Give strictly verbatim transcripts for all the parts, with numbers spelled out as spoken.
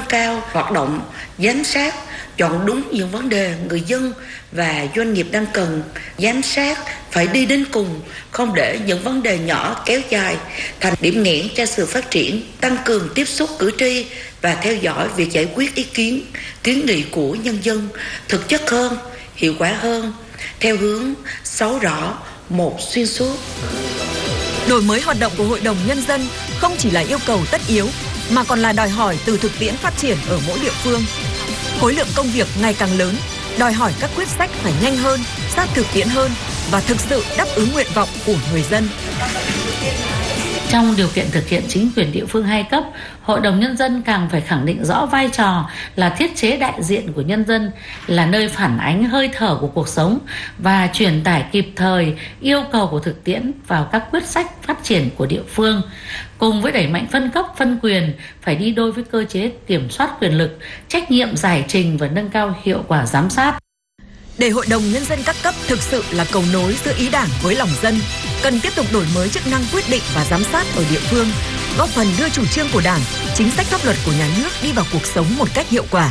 cao hoạt động giám sát, chọn đúng những vấn đề người dân và doanh nghiệp đang cần. Giám sát phải đi đến cùng, không để những vấn đề nhỏ kéo dài thành điểm nghẽn cho sự phát triển. Tăng cường tiếp xúc cử tri và theo dõi việc giải quyết ý kiến, kiến nghị của nhân dân thực chất hơn, hiệu quả hơn, theo hướng sáu rõ, một xuyên suốt. Đổi mới hoạt động của Hội đồng Nhân dân không chỉ là yêu cầu tất yếu, mà còn là đòi hỏi từ thực tiễn phát triển ở mỗi địa phương. Khối lượng công việc ngày càng lớn, đòi hỏi các quyết sách phải nhanh hơn, sát thực tiễn hơn và thực sự đáp ứng nguyện vọng của người dân. Trong điều kiện thực hiện chính quyền địa phương hai cấp, Hội đồng Nhân dân càng phải khẳng định rõ vai trò là thiết chế đại diện của nhân dân, là nơi phản ánh hơi thở của cuộc sống và truyền tải kịp thời yêu cầu của thực tiễn vào các quyết sách phát triển của địa phương. Cùng với đẩy mạnh phân cấp, phân quyền, phải đi đôi với cơ chế kiểm soát quyền lực, trách nhiệm giải trình và nâng cao hiệu quả giám sát. Để Hội đồng Nhân dân các cấp thực sự là cầu nối giữa ý Đảng với lòng dân, cần tiếp tục đổi mới chức năng quyết định và giám sát ở địa phương, góp phần đưa chủ trương của Đảng, chính sách pháp luật của nhà nước đi vào cuộc sống một cách hiệu quả.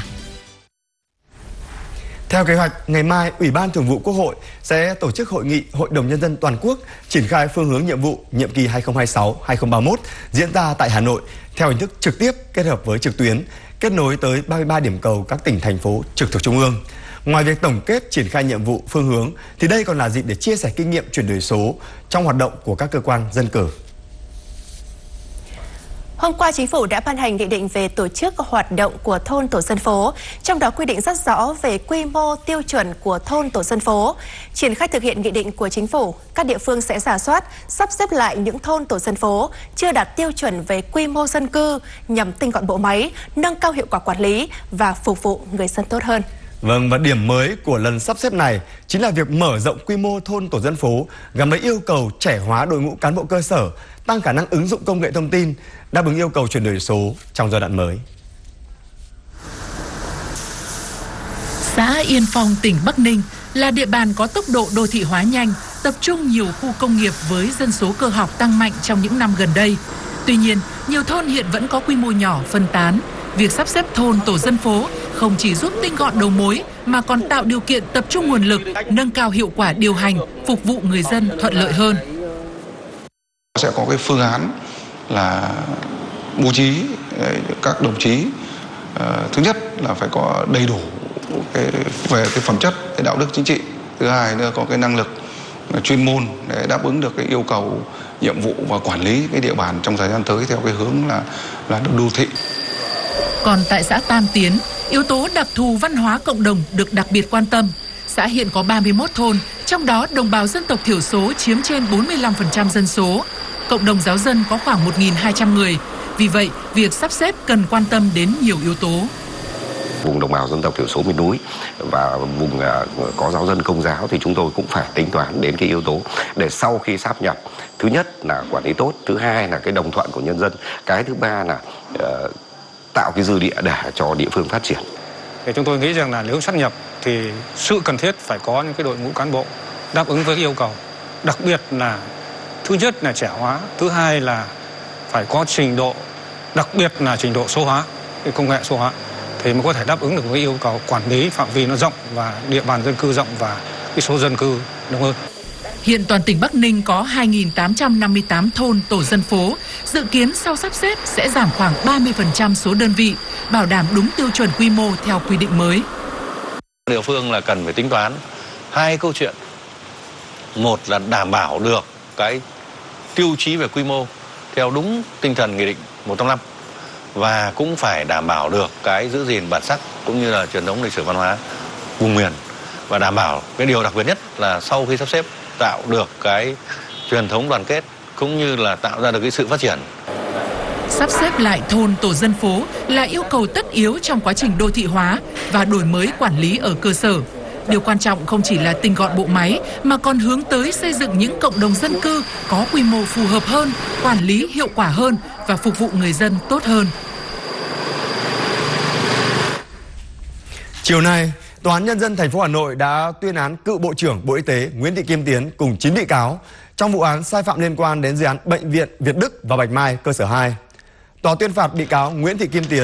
Theo kế hoạch, ngày mai, Ủy ban Thường vụ Quốc hội sẽ tổ chức hội nghị Hội đồng Nhân dân toàn quốc triển khai phương hướng nhiệm vụ nhiệm kỳ hai nghìn không trăm hai mươi sáu đến hai nghìn không trăm ba mươi mốt diễn ra tại Hà Nội theo hình thức trực tiếp kết hợp với trực tuyến, kết nối tới ba mươi ba điểm cầu các tỉnh, thành phố trực thuộc Trung ương. Ngoài việc tổng kết triển khai nhiệm vụ phương hướng, thì đây còn là dịp để chia sẻ kinh nghiệm chuyển đổi số trong hoạt động của các cơ quan dân cử. Hôm qua, Chính phủ đã ban hành nghị định về tổ chức hoạt động của thôn tổ dân phố, trong đó quy định rất rõ về quy mô tiêu chuẩn của thôn tổ dân phố. Triển khai thực hiện nghị định của Chính phủ, các địa phương sẽ rà soát, sắp xếp lại những thôn tổ dân phố chưa đạt tiêu chuẩn về quy mô dân cư nhằm tinh gọn bộ máy, nâng cao hiệu quả quản lý và phục vụ người dân tốt hơn. Vâng, và điểm mới của lần sắp xếp này chính là việc mở rộng quy mô thôn tổ dân phố gắn với yêu cầu trẻ hóa đội ngũ cán bộ cơ sở, tăng khả năng ứng dụng công nghệ thông tin, đáp ứng yêu cầu chuyển đổi số trong giai đoạn mới. Xã Yên Phong, tỉnh Bắc Ninh là địa bàn có tốc độ đô thị hóa nhanh, tập trung nhiều khu công nghiệp với dân số cơ học tăng mạnh trong những năm gần đây. Tuy nhiên, nhiều thôn hiện vẫn có quy mô nhỏ, phân tán. Việc sắp xếp thôn tổ dân phố không chỉ giúp tinh gọn đầu mối mà còn tạo điều kiện tập trung nguồn lực, nâng cao hiệu quả điều hành, phục vụ người dân thuận lợi hơn. Sẽ có cái phương án là bố trí các đồng chí, thứ nhất là phải có đầy đủ cái, về cái phẩm chất, cái đạo đức chính trị. Thứ hai nữa có cái năng lực chuyên môn để đáp ứng được cái yêu cầu nhiệm vụ và quản lý cái địa bàn trong thời gian tới theo cái hướng là là đô thị. Còn tại xã Tam Tiến, yếu tố đặc thù văn hóa cộng đồng được đặc biệt quan tâm. Xã hiện có ba mươi mốt thôn, trong đó đồng bào dân tộc thiểu số chiếm trên bốn mươi lăm phần trăm dân số. Cộng đồng giáo dân có khoảng một nghìn hai trăm người. Vì vậy, việc sắp xếp cần quan tâm đến nhiều yếu tố. Vùng đồng bào dân tộc thiểu số miền núi và vùng có giáo dân công giáo thì chúng tôi cũng phải tính toán đến cái yếu tố để sau khi sáp nhập, thứ nhất là quản lý tốt, thứ hai là cái đồng thuận của nhân dân, cái thứ ba là uh, tạo cái dư địa để cho địa phương phát triển. Thì chúng tôi nghĩ rằng là nếu sáp nhập thì sự cần thiết phải có những cái đội ngũ cán bộ đáp ứng với yêu cầu, đặc biệt là thứ nhất là trẻ hóa, thứ hai là phải có trình độ, đặc biệt là trình độ số hóa, cái công nghệ số hóa thì mới có thể đáp ứng được với yêu cầu quản lý phạm vi nó rộng và địa bàn dân cư rộng và cái số dân cư đông hơn. Hiện toàn tỉnh Bắc Ninh có hai nghìn tám trăm năm mươi tám thôn tổ dân phố, dự kiến sau sắp xếp sẽ giảm khoảng ba mươi phần trăm số đơn vị, bảo đảm đúng tiêu chuẩn quy mô theo quy định mới. Địa phương là cần phải tính toán hai câu chuyện. Một là đảm bảo được cái tiêu chí về quy mô theo đúng tinh thần nghị định một trăm năm và cũng phải đảm bảo được cái giữ gìn bản sắc cũng như là truyền thống lịch sử văn hóa vùng miền, và đảm bảo cái điều đặc biệt nhất là sau khi sắp xếp tạo được cái truyền thống đoàn kết cũng như là tạo ra được cái sự phát triển. Sắp xếp lại thôn tổ dân phố là yêu cầu tất yếu trong quá trình đô thị hóa và đổi mới quản lý ở cơ sở. Điều quan trọng không chỉ là tinh gọn bộ máy mà còn hướng tới xây dựng những cộng đồng dân cư có quy mô phù hợp hơn, quản lý hiệu quả hơn và phục vụ người dân tốt hơn. Chiều nay, Tòa án Nhân dân thành phố Hà Nội đã tuyên án cựu Bộ trưởng Bộ Y tế Nguyễn Thị Kim Tiến cùng chín bị cáo trong vụ án sai phạm liên quan đến dự án Bệnh viện Việt Đức và Bạch Mai cơ sở hai. Tòa tuyên phạt bị cáo Nguyễn Thị Kim Tiến